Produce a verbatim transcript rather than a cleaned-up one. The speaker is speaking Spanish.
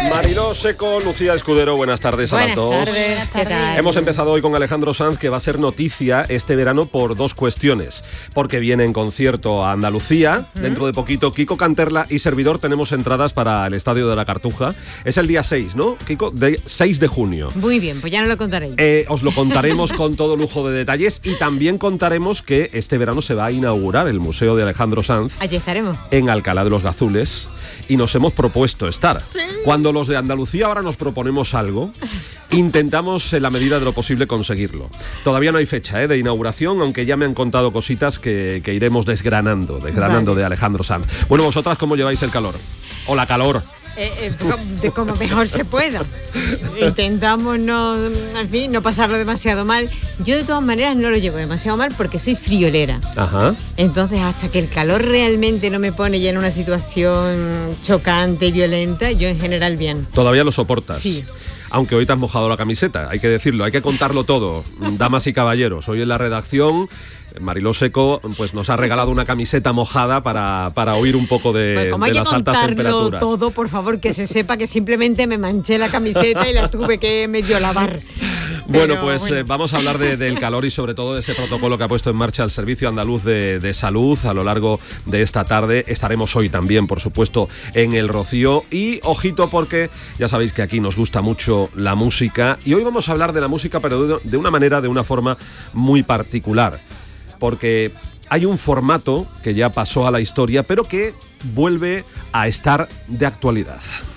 Mariló Seco, Lucía Escudero, buenas tardes a buenas las dos. Tardes, buenas tardes. Hemos empezado hoy con Alejandro Sanz, que va a ser noticia este verano por dos cuestiones. Porque viene en concierto a Andalucía, uh-huh. dentro de poquito Kiko Canterla y servidor tenemos entradas para el Estadio de la Cartuja. Es el día seis, ¿no, Kiko? De seis de junio. Muy bien, pues ya no lo contaréis. Eh, os lo contaremos con todo lujo de detalles y también contaremos que este verano se va a inaugurar el Museo de Alejandro Sanz. Allí estaremos. En Alcalá de los Gazules. Y nos hemos propuesto estar. Sí. Cuando los de Andalucía ahora nos proponemos algo, intentamos en la medida de lo posible conseguirlo. Todavía no hay fecha ¿eh? de inauguración, aunque ya me han contado cositas que, que iremos desgranando, desgranando vale. de Alejandro Sanz. Bueno, vosotras, ¿cómo lleváis el calor? O la calor. Eh, eh, de como mejor se pueda. Intentamos no, en fin, no pasarlo demasiado mal. Yo de todas maneras no lo llevo demasiado mal porque soy friolera. Ajá. Entonces, hasta que el calor realmente no me pone ya en una situación chocante y violenta, yo en general bien. ¿Todavía lo soportas? Sí. Aunque hoy te has mojado la camiseta, hay que decirlo, hay que contarlo todo, damas y caballeros. Hoy en la redacción Mariló Seco pues nos ha regalado una camiseta mojada para, para oír un poco de, pues como de hay las que altas temperaturas. Todo, por favor, que se sepa que simplemente me manché la camiseta y la tuve que medio lavar. Bueno, Pero, pues bueno. Eh, vamos a hablar de, del calor y sobre todo de ese protocolo que ha puesto en marcha el Servicio Andaluz de, de Salud a lo largo de esta tarde. Estaremos hoy también, por supuesto, en el Rocío. Y ojito porque ya sabéis que aquí nos gusta mucho la música. Y hoy vamos a hablar de la música, pero de, de una manera, de una forma muy particular. Porque hay un formato que ya pasó a la historia, pero que vuelve a estar de actualidad.